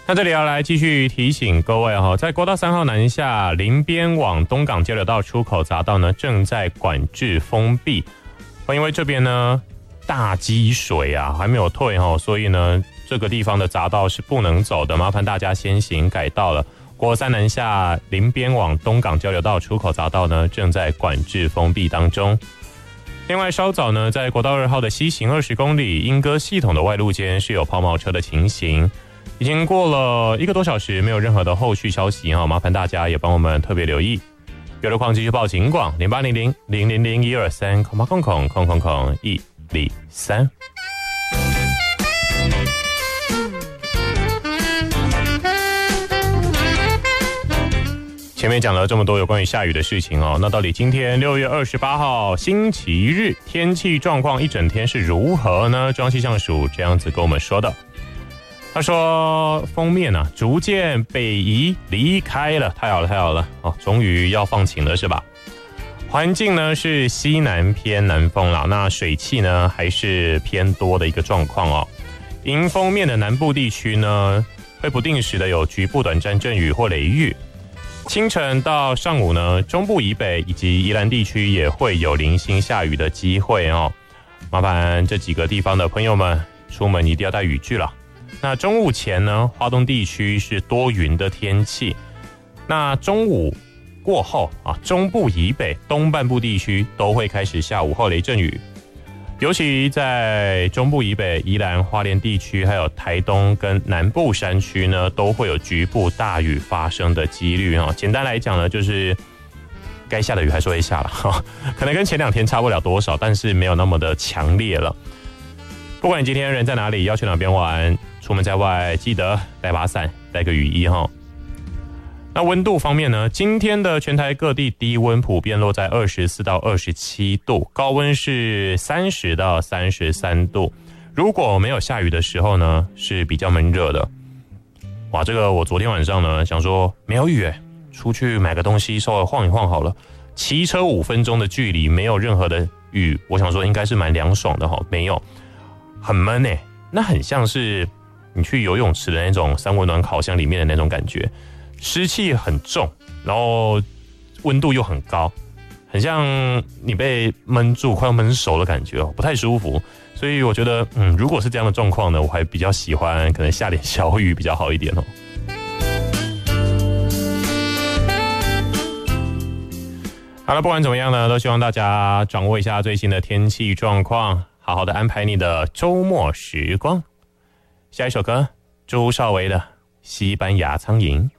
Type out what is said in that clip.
那这里要来继续提醒各位在国道3号南下林边往东港交流道出口匝道呢正在管制封闭，因为这边呢大积水啊还没有退所以呢这个地方的匝道是不能走的，麻烦大家先行改道了。国3南下林边往东港交流道出口匝道呢正在管制封闭当中。另外稍早呢在国道2号的西行20公里莺歌系统的外路间是有抛锚车的情形，已经过了1个多小时没有任何的后续消息麻烦大家也帮我们特别留意。有路况继续报警广0800-000-123-000-123。前面讲了这么多有关于下雨的事情那到底今天6月28号星期日天气状况一整天是如何呢？中央气象署这样子跟我们说的，他说锋面逐渐北移离开了，太好了终于要放晴了是吧？环境呢是西南偏南风啦，那水汽呢还是偏多的一个状况迎风面的南部地区呢会不定时的有局部短暂阵雨或雷雨，清晨到上午呢中部以北以及宜兰地区也会有零星下雨的机会麻烦这几个地方的朋友们出门一定要带雨具了。那中午前呢花东地区是多云的天气，那中午过后中部以北东半部地区都会开始下午后雷阵雨，尤其在中部以北宜兰花莲地区还有台东跟南部山区呢都会有局部大雨发生的几率简单来讲呢就是该下的雨还是会下了可能跟前2天差不了多少，但是没有那么的强烈了。不管你今天人在哪里要去哪边玩，出门在外记得带把伞带个雨衣那温度方面呢，今天的全台各地低温普遍落在24到27度，高温是30到33度。如果没有下雨的时候呢，是比较闷热的。哇，这个我昨天晚上呢想说没有雨出去买个东西稍微晃一晃好了，骑车5分钟的距离没有任何的雨，我想说应该是蛮凉爽的没有，很闷那很像是你去游泳池的那种三温暖烤箱里面的那种感觉，湿气很重，然后温度又很高，很像你被闷住快要闷熟的感觉不太舒服。所以我觉得如果是这样的状况呢，我还比较喜欢可能下点小雨比较好一点好了，不管怎么样呢，都希望大家掌握一下最新的天气状况，好好的安排你的周末时光。下一首歌，朱少维的《西班牙苍蝇》。